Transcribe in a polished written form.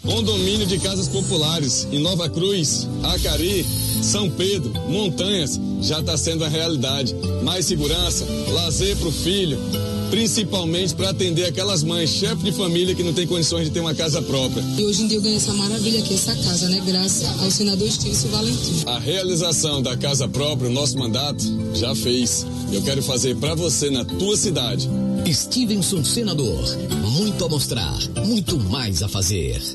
Condomínio de casas populares em Nova Cruz, Acari, São Pedro, Montanhas, já está sendo a realidade. Mais segurança, lazer para o filho, principalmente para atender aquelas mães, chefe de família que não tem condições de ter uma casa própria. E hoje em dia eu ganhei essa maravilha aqui, essa casa, né? Graças ao senador Estício Valentim. A realização da casa própria, o nosso mandato, já fez. Eu quero fazer para você na tua cidade. Stevenson Senador, muito a mostrar, muito mais a fazer.